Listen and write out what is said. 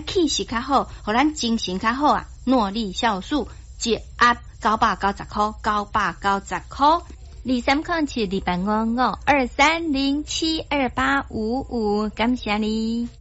气势较好，互咱精神较好啊。诺丽酵素一盒990块，990块。 2307285523072855，感谢你。